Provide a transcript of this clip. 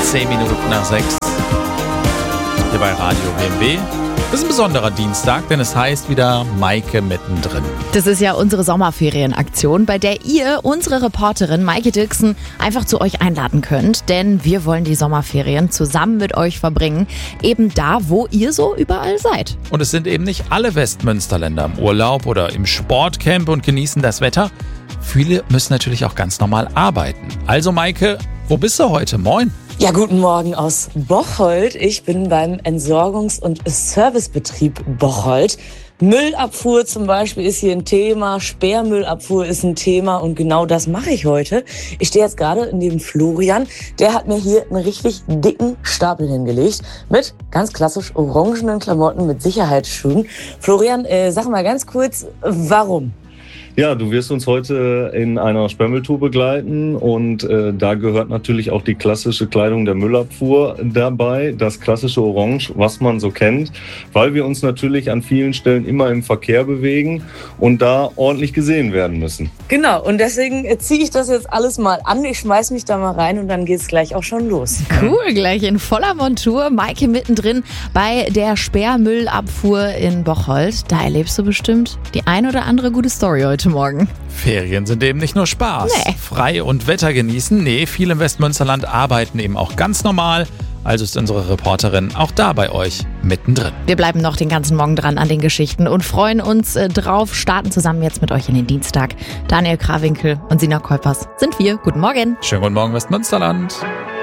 10 Minuten nach 6 hier bei Radio WMW. Das ist ein besonderer Dienstag, denn es heißt wieder Maike mittendrin. Das ist ja unsere Sommerferienaktion, bei der ihr unsere Reporterin Maike Dirksen einfach zu euch einladen könnt. Denn wir wollen die Sommerferien zusammen mit euch verbringen, eben da, wo ihr so überall seid. Und es sind eben nicht alle Westmünsterländer im Urlaub oder im Sportcamp und genießen das Wetter. Viele müssen natürlich auch ganz normal arbeiten. Also Maike, wo bist du heute? Moin. Ja, guten Morgen aus Bocholt. Ich bin beim Entsorgungs- und Servicebetrieb Bocholt. Müllabfuhr zum Beispiel ist hier ein Thema, Sperrmüllabfuhr ist ein Thema und genau das mache ich heute. Ich stehe jetzt gerade neben Florian, der hat mir hier einen richtig dicken Stapel hingelegt mit ganz klassisch orangenen Klamotten mit Sicherheitsschuhen. Florian, sag mal ganz kurz, warum? Ja, du wirst uns heute in einer Sperrmülltour begleiten und da gehört natürlich auch die klassische Kleidung der Müllabfuhr dabei, das klassische Orange, was man so kennt, weil wir uns natürlich an vielen Stellen immer im Verkehr bewegen und da ordentlich gesehen werden müssen. Genau, und deswegen ziehe ich das jetzt alles mal an, ich schmeiß mich da mal rein und dann geht's gleich auch schon los. Cool, gleich in voller Montur. Maike mittendrin bei der Sperrmüllabfuhr in Bocholt. Da erlebst du bestimmt die ein oder andere gute Story heute Morgen. Ferien sind eben nicht nur Spaß. Nee. Frei und Wetter genießen. Nee, viele im Westmünsterland arbeiten eben auch ganz normal. Also ist unsere Reporterin auch da bei euch mittendrin. Wir bleiben noch den ganzen Morgen dran an den Geschichten und freuen uns drauf. Starten zusammen jetzt mit euch in den Dienstag. Daniel Krawinkel und Sina Kolpers sind wir. Guten Morgen. Schönen guten Morgen, Westmünsterland.